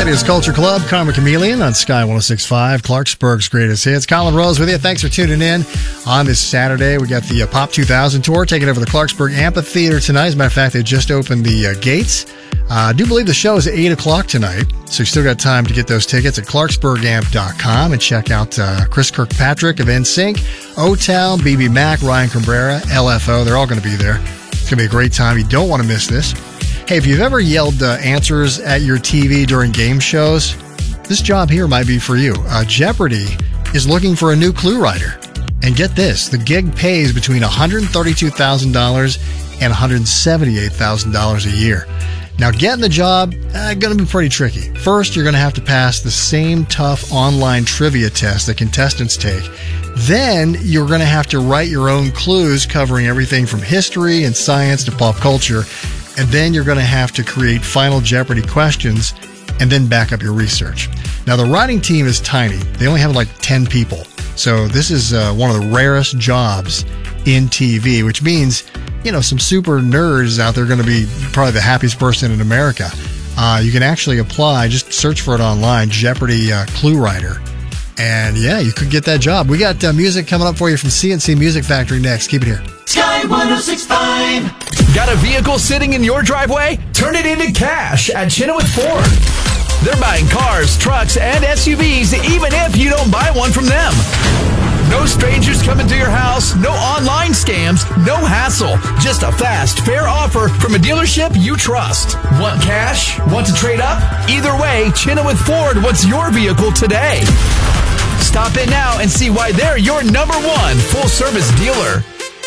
That is Culture Club, Karma Chameleon on Sky 106.5, Clarksburg's greatest hits. Colin Rose with you. Thanks for tuning in on this Saturday. We got the Pop 2000 tour taking over the Clarksburg Amphitheater tonight. As a matter of fact, they just opened the gates. I do believe the show is at 8 o'clock tonight, so you still got time to get those tickets at clarksburgamp.com and check out Chris Kirkpatrick of NSYNC, O-Town, BB Mac, Ryan Cabrera, LFO. They're all going to be there. It's going to be a great time. You don't want to miss this. Hey, if you've ever yelled answers at your TV during game shows, this job here might be for you. Jeopardy is looking for a new clue writer. And get this, the gig pays between $132,000 and $178,000 a year. Now, getting the job, going to be pretty tricky. First, you're going to have to pass the same tough online trivia test that contestants take. Then, you're going to have to write your own clues covering everything from history and science to pop culture. And then you're going to have to create Final Jeopardy questions and then back up your research. Now, the writing team is tiny. They only have like 10 people. So this is one of the rarest jobs in TV, which means, you know, some super nerds out there are going to be probably the happiest person in America. You can actually apply. Just search for it online, Jeopardy Clue Writer. And yeah, you could get that job. We got music coming up for you from CNC Music Factory next. Keep it here. Sky 106.5. Got a vehicle sitting in your driveway? Turn it into cash at Chenoweth Ford. They're buying cars, trucks, and SUVs even if you don't buy one from them. No strangers coming to your house, no online scams, no hassle. Just a fast, fair offer from a dealership you trust. Want cash? Want to trade up? Either way, Chenoweth Ford wants your vehicle today. Stop in now and see why they're your number one full-service dealer.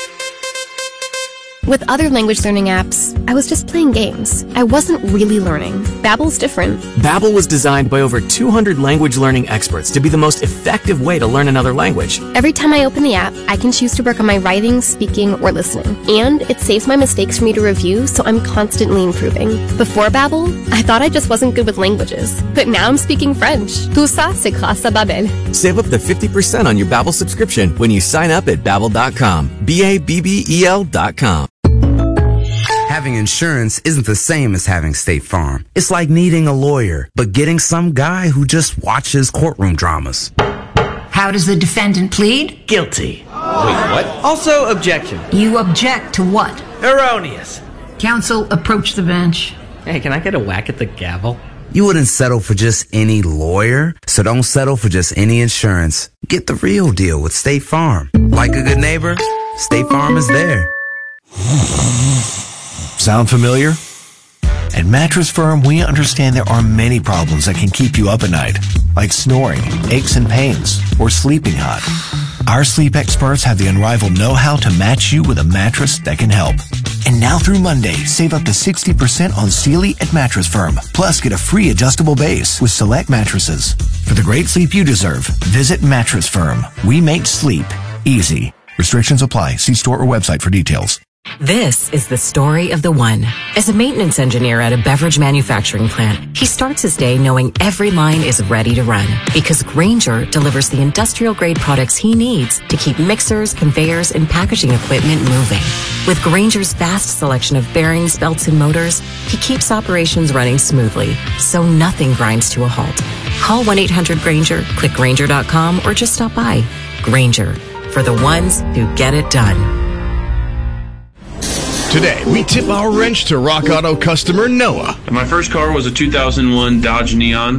With other language learning apps, I was just playing games. I wasn't really learning. Babbel's different. Babbel was designed by over 200 language learning experts to be the most effective way to learn another language. Every time I open the app, I can choose to work on my writing, speaking, or listening. And it saves my mistakes for me to review, so I'm constantly improving. Before Babbel, I thought I just wasn't good with languages. But now I'm speaking French. Tout ça, c'est grâce à Babbel. Save up to 50% on your Babbel subscription when you sign up at Babbel.com. Babbel.com. Having insurance isn't the same as having State Farm. It's like needing a lawyer, but getting some guy who just watches courtroom dramas. How does the defendant plead? Guilty. Wait, what? Also, objection. You object to what? Erroneous. Counsel, approach the bench. Hey, can I get a whack at the gavel? You wouldn't settle for just any lawyer, so don't settle for just any insurance. Get the real deal with State Farm. Like a good neighbor, State Farm is there. Sound familiar? At Mattress Firm, we understand there are many problems that can keep you up at night, like snoring, aches and pains, or sleeping hot. Our sleep experts have the unrivaled know-how to match you with a mattress that can help. And now through Monday, save up to 60% on Sealy at Mattress Firm. Plus, get a free adjustable base with select mattresses. For the great sleep you deserve, visit Mattress Firm. We make sleep easy. Restrictions apply. See store or website for details. This is the story of the one. As a maintenance engineer at a beverage manufacturing plant, he starts his day knowing every line is ready to run because Grainger delivers the industrial-grade products he needs to keep mixers, conveyors, and packaging equipment moving. With Grainger's vast selection of bearings, belts, and motors, he keeps operations running smoothly, so nothing grinds to a halt. Call 1-800-GRAINGER, click Grainger.com, or just stop by. Grainger, for the ones who get it done. Today, we tip our wrench to Rock Auto customer Noah. My first car was a 2001 Dodge Neon.